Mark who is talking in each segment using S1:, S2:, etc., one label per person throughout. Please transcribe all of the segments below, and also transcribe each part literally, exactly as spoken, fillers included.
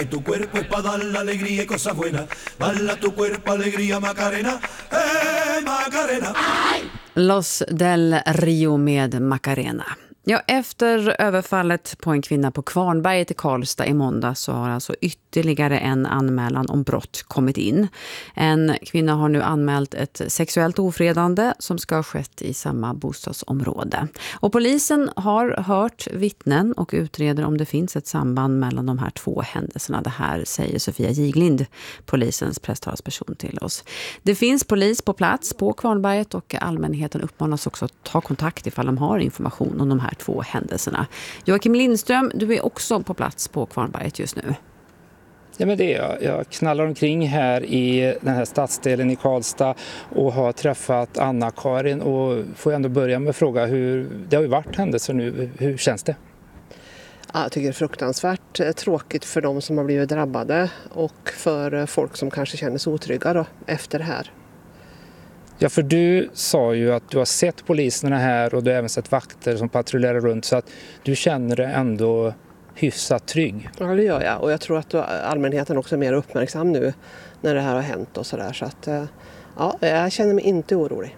S1: Tu cuerpo es para dar la alegría y cosas buenas. Bala tu cuerpo, alegría, Macarena. Eh, Macarena.
S2: Los del Rio med Macarena. Ja, efter överfallet på en kvinna på Kvarnberget i Karlstad i måndag så har alltså ytterligare en anmälan om brott kommit in. En kvinna har nu anmält ett sexuellt ofredande som ska ha skett i samma bostadsområde. Och polisen har hört vittnen och utreder om det finns ett samband mellan de här två händelserna. Det här säger Sofia Giglind, polisens presstalsperson, till oss. Det finns polis på plats på Kvarnberget och allmänheten uppmanas också att ta kontakt ifall de har information om de här två händelserna. Joakim Lindström, du är också på plats på Kvarnberget just nu.
S3: Ja, men det är jag. Jag knallar omkring här i den här stadsdelen i Karlstad och har träffat Anna-Karin och får ändå börja med att fråga hur det har ju varit händelser nu. Hur känns det?
S4: Ja, jag tycker det är fruktansvärt tråkigt för de som har blivit drabbade och för folk som kanske känner sig otrygga då, efter det här.
S3: Ja, för du sa ju att du har sett poliserna här och du har även sett vakter som patrullerar runt, så att du känner dig ändå hyfsat trygg.
S4: Ja, det gör jag, och jag tror att allmänheten också är mer uppmärksam nu när det här har hänt och sådär, så att ja, jag känner mig inte orolig.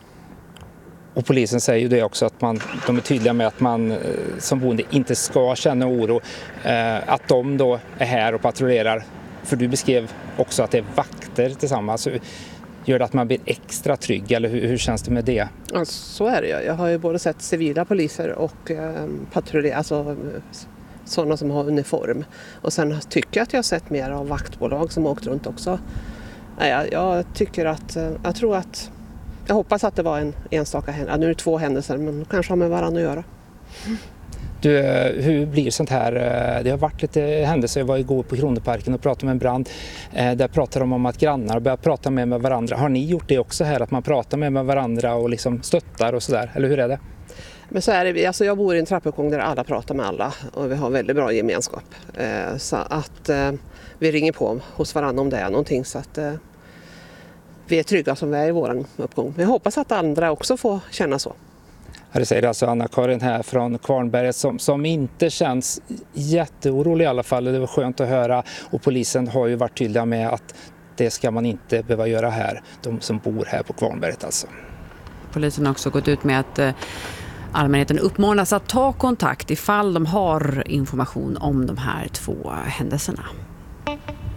S3: Och polisen säger ju det också, att man, de är tydliga med att man som boende inte ska känna oro, eh, att de då är här och patrullerar, för du beskrev också att det är vakter tillsammans. Gör det att man blir extra trygg, eller hur, hur känns det med det?
S4: Ja, så är det ju. Jag har ju både sett civila poliser och eh, patruller, alltså sådana som har uniform. Och sen tycker jag att jag har sett mer av vaktbolag som har åkt runt också. Nej, jag, jag tycker att, jag tror att, jag hoppas att det var en enstaka händelse. Ja, nu är det två händelser, men kanske har med varandra att göra.
S3: Du, hur blir sånt här? Det har varit lite händelser. Jag var igår på Kronoparken och pratade med en brand. Där pratade de om att grannar börjar prata med, med varandra. Har ni gjort det också här? Att man pratar med, med varandra och liksom stöttar och sådär? Eller hur är det?
S4: Men så är det. Alltså jag bor i en trappuppgång där alla pratar med alla. Och vi har väldigt bra gemenskap. Så att vi ringer på hos varandra om det är någonting. Så att vi är trygga som vi är i vår uppgång. Men jag hoppas att andra också får känna så.
S3: Det säger alltså Anna-Karin här från Kvarnberget som, som inte känns jätteorolig i alla fall. Det var skönt att höra, och polisen har ju varit tydliga med att det ska man inte behöva göra här, de som bor här på Kvarnberget alltså.
S2: Polisen har också gått ut med att eh, allmänheten uppmanas att ta kontakt ifall de har information om de här två händelserna.